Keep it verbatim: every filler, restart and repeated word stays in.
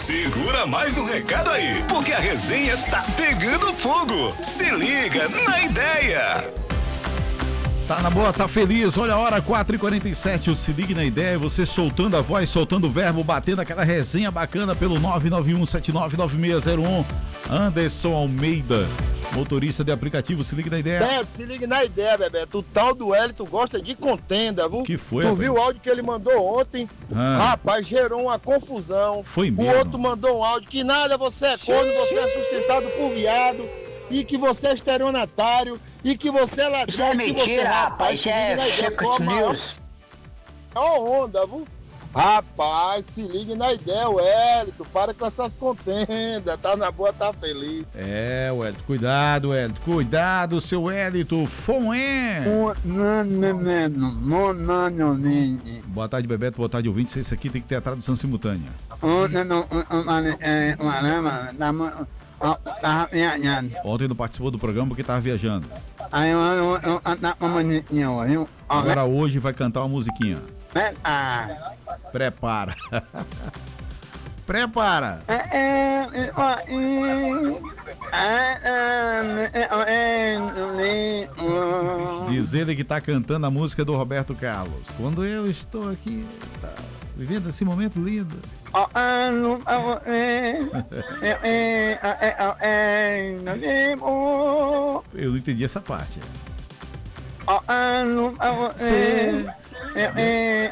Segura mais um recado aí, porque a resenha tá pegando fogo. Se liga na ideia. Tá na boa, tá feliz, olha a hora, quatro e quarenta e sete, o Se Ligue na Ideia, você soltando a voz, soltando o verbo, batendo aquela resenha bacana pelo nove nove um sete nove nove seis zero um. Anderson Almeida, motorista de aplicativo, Se Ligue na Ideia. Beto, se liga na ideia, Bebeto, o tal do Hélio, tu gosta de contenda, viu? Que foi, Tu rapaz? viu o áudio que ele mandou ontem? Ah. Rapaz, gerou uma confusão. Foi O mesmo? outro mandou um áudio que nada, você é corno, você é sustentado por viado, e que você é estelionatário, e que você é ladrão. Isso é que você, mentira, rapaz, isso se liga é na ideia, fake só a maior- news. maior onda, viu? Rapaz, se ligue na ideia, o Hélito, para com essas contendas, tá na boa, tá feliz. É, Wellington, cuidado, Wellington, cuidado, seu Wellington, Foé. Boa tarde, Bebeto, boa tarde, ouvinte, isso aqui tem que ter a tradução simultânea. Ontem não participou do programa porque tava viajando. Agora hoje vai cantar uma musiquinha. Prepara. Prepara. Diz ele que tá cantando a música do Roberto Carlos. Quando eu estou aqui, tá vivendo esse momento lindo. Eu não entendi essa parte. Você